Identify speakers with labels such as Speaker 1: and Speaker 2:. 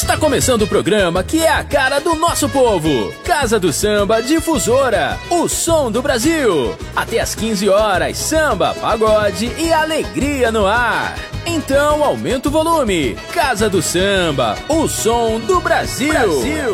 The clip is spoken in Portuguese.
Speaker 1: Está começando o programa que é a cara do nosso povo. Casa do Samba Difusora, o som do Brasil. Até às 15 horas, samba, pagode e alegria no ar. Então aumenta o volume. Casa do Samba, o som do Brasil.